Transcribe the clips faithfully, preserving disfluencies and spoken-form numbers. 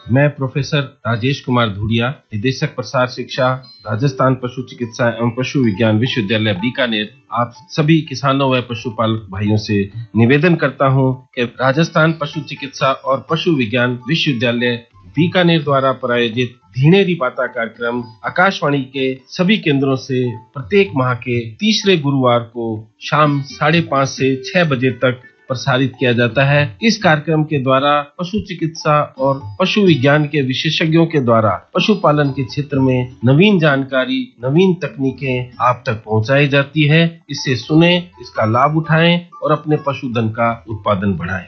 मैं प्रोफेसर राजेश कुमार धूड़िया, निदेशक प्रसार शिक्षा, राजस्थान पशु चिकित्सा एवं पशु विज्ञान विश्वविद्यालय बीकानेर, आप सभी किसानों व पशुपालक भाइयों से निवेदन करता हूं कि राजस्थान पशु चिकित्सा और पशु विज्ञान विश्वविद्यालय बीकानेर द्वारा प्रायोजित धीनेरी बाता कार्यक्रम आकाशवाणी के सभी केंद्रों से प्रत्येक माह के तीसरे गुरुवार को शाम साढ़े पाँच से छह बजे तक प्रसारित किया जाता है। इस कार्यक्रम के द्वारा पशु चिकित्सा और पशु विज्ञान के विशेषज्ञों के द्वारा पशुपालन के क्षेत्र में नवीन जानकारी, नवीन तकनीकें आप तक पहुंचाई जाती है। इसे सुने, इसका लाभ उठाएं और अपने पशुधन का उत्पादन बढ़ाएं।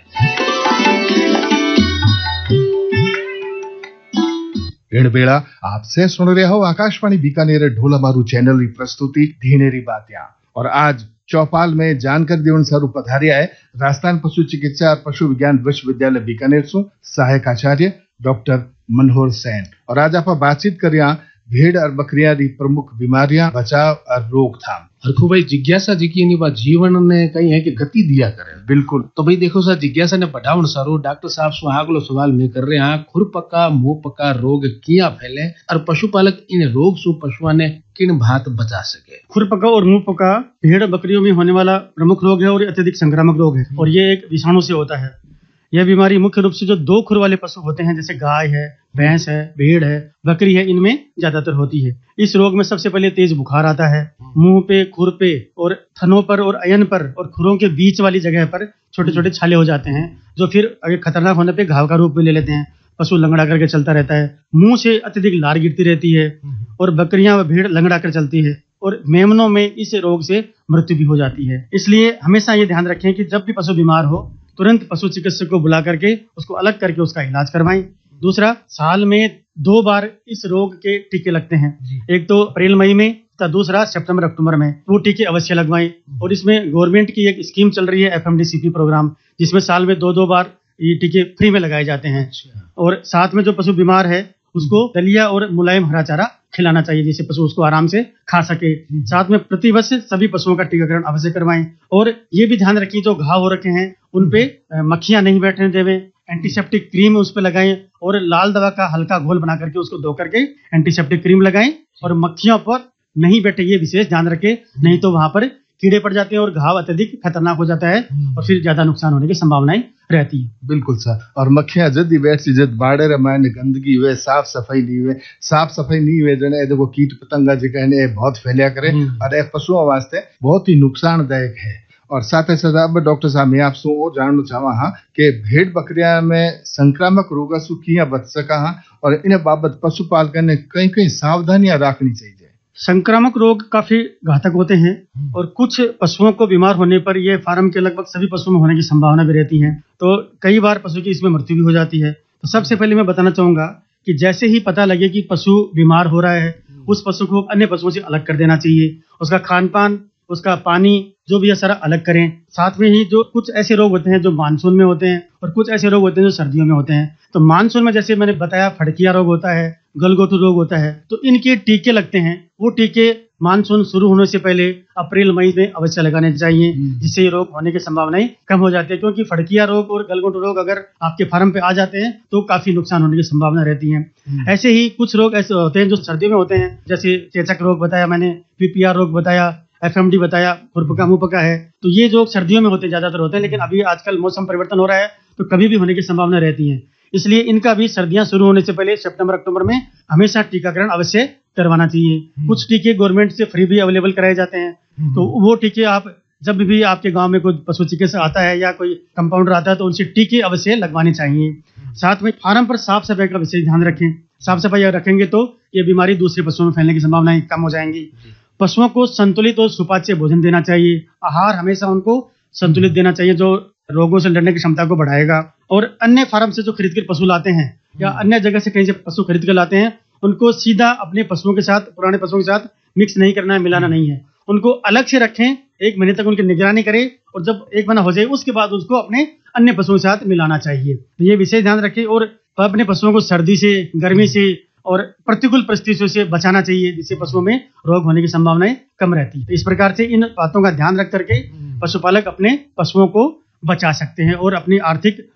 इन बेड़ा आपसे सुन रहे हो आकाशवाणी बीकानेर ढोलामारू चैनल की प्रस्तुति धीनेरी बातिया। और आज चौपाल में जानकारी देवन सारू पधारिया है राजस्थान पशु चिकित्सा और पशु विज्ञान विश्वविद्यालय बीकानेर सु सहायक आचार्य डॉक्टर मनोहर सेन। और आज आप बातचीत करिया भेड़ और बकरियां री प्रमुख बीमारियां, बचाव और रोकथाम। हरखू भाई जिज्ञासा जी की बा जीवन ने कहीं है कि गति दिया करे। बिल्कुल। तो भाई देखो सर, जिज्ञासा ने बढ़ावन सारो डॉक्टर साहब सु आगलो सवाल में कर रहे हैं, खुरपका मुंहपका रोग किया फैले और पशुपालक इन रोग सु पशुओं ने किन भात बचा सके। खुरपका और मुंहपका भेड़ बकरियों में होने वाला प्रमुख रोग है और अत्यधिक संक्रामक रोग है और ये एक विषाणु से होता है। यह बीमारी मुख्य रूप से जो दो खुर वाले पशु होते हैं, जैसे गाय है, भैंस है, भेड़ है, बकरी है, इनमें ज्यादातर होती है। इस रोग में सबसे पहले तेज बुखार आता है। मुंह पे, खुर पे और थनों पर और अयन पर और खुरों के बीच वाली जगह पर छोटे छोटे छाले हो जाते हैं, जो फिर अगर खतरनाक होने पे घाव का रूप में ले लेते हैं। पशु लंगड़ा करके चलता रहता है। मुंह से अत्यधिक लार गिरती रहती है और बकरियां व भेड़ लंगड़ा कर चलती है और मेमनों में इस रोग से मृत्यु भी हो जाती है। इसलिए हमेशा ये ध्यान रखें कि जब भी पशु बीमार हो तुरंत पशु चिकित्सक को बुला करके उसको अलग करके उसका इलाज करवाएं। दूसरा, साल में दो बार इस रोग के टीके लगते हैं, एक तो अप्रैल मई में तथा दूसरा सितंबर अक्टूबर में। वो टीके अवश्य लगवाएं। और इसमें गवर्नमेंट की एक स्कीम चल रही है, F M D C P programme, जिसमें साल में दो दो बार ये टीके फ्री में लगाए जाते हैं। और साथ में जो पशु बीमार है उसको दलिया और मुलायम हरा चारा खिलाना चाहिए, जिससे पशु उसको आराम से खा सके। साथ में प्रतिवर्ष सभी पशुओं का टीकाकरण अवश्य करवाएं। और ये भी ध्यान रखिए जो घाव हो रखे हैं उन पे मक्खियां नहीं बैठने देवें, एंटीसेप्टिक क्रीम उस पे लगाएं और लाल दवा का हल्का घोल बना करके उसको धो करके एंटीसेप्टिक क्रीम लगाएं और मक्खियों पर नहीं बैठे, ये विशेष ध्यान रखें, नहीं तो वहां पर कीड़े पड़ जाते हैं और घाव अत्यधिक खतरनाक हो जाता है और फिर ज्यादा नुकसान होने की संभावनाएं रहती है। बिल्कुल सर। और मक्खियां जद बैठ सी जद बाड़े रमायन गंदगी हुए, साफ सफाई नहीं हुए, साफ सफाई नहीं हुए जने देखो कीट पतंगा जो कहने बहुत फैलिया करे और एक पशुओं वास्ते बहुत ही नुकसानदायक है। और साथ ही साथ अब डॉक्टर साहब मैं आपसे वो जानना चाहवा हाँ कि भेड़ बकरिया में संक्रामक रोग सु किया बच सका हाँ और इन बाबत पशुपालक ने कई कई सावधानियां रखनी चाहिए। संक्रामक रोग काफी घातक होते हैं और कुछ पशुओं को बीमार होने पर यह फार्म के लगभग सभी पशुओं में होने की संभावना भी रहती है, तो कई बार पशु की इसमें मृत्यु भी हो जाती है। तो सबसे पहले मैं बताना चाहूंगा कि जैसे ही पता लगे कि पशु बीमार हो रहा है, उस पशु को अन्य पशुओं से अलग कर देना चाहिए। उसका खान पान, उसका पानी जो भी है सारा अलग करें। साथ में ही जो कुछ ऐसे रोग होते हैं जो मानसून में होते हैं और कुछ ऐसे रोग होते हैं जो सर्दियों में होते हैं। तो मानसून में जैसे मैंने बताया फड़किया रोग होता है, गलगोटू रोग होता है, तो इनके टीके लगते हैं। वो टीके मानसून शुरू होने से पहले अप्रैल मई में अवश्य लगाने चाहिए, जिससे ये रोग होने की संभावनाएं कम हो जाती है। क्योंकि फड़किया रोग और गलगोटू रोग अगर आपके फार्म पे आ जाते हैं तो काफी नुकसान होने की संभावना रहती है। ऐसे ही कुछ रोग ऐसे होते हैं जो सर्दियों में होते हैं, जैसे चेचक रोग बताया मैंने, पी पी आर रोग बताया, एफ एम डी बताया, खुरपका मुंहपका है। तो ये जो सर्दियों में होते हैं ज्यादातर होते हैं, लेकिन अभी आजकल मौसम परिवर्तन हो रहा है तो कभी भी होने की संभावना रहती है। इसलिए इनका भी सर्दियां शुरू होने से पहले सितंबर अक्टूबर में हमेशा टीकाकरण अवश्य करवाना चाहिए। कुछ टीके गवर्नमेंट से फ्री भी अवेलेबल कराए जाते हैं, तो वो टीके आप जब भी आपके गांव में कोई पशु चिकित्सक आता है या कोई कंपाउंडर आता है तो उनसे टीके अवश्य लगवाने चाहिए। साथ में फार्म पर साफ सफाई का विशेष ध्यान रखें। साफ सफाई रखेंगे तो ये बीमारी दूसरे पशुओं में फैलने की संभावनाएं कम हो जाएंगी। पशुओं को संतुलित और सुपाच्य भोजन देना चाहिए। आहार हमेशा उनको संतुलित देना चाहिए जो रोगों से लड़ने की क्षमता को बढ़ाएगा। और अन्य फार्म से जो खरीद कर पशु लाते हैं या अन्य जगह से कहीं से पशु खरीद कर लाते हैं, उनको सीधा अपने पशुओं के साथ, पुराने पशुओं के साथ मिक्स नहीं करना है, मिलाना नहीं है। उनको अलग से रखें, एक महीने तक उनकी निगरानी करें और जब एक महीना हो जाए उसके बाद उसको अपने अन्य पशुओं के साथ मिलाना चाहिए। तो ये विशेष ध्यान रखें और अपने पशुओं को सर्दी से, गर्मी से और प्रतिकूल परिस्थितियों से बचाना चाहिए, जिससे पशुओं में रोग होने की संभावनाएं कम रहती है। इस प्रकार से इन बातों का ध्यान रख करके पशुपालक अपने पशुओं को बचा सकते हैं और अपनी आर्थिक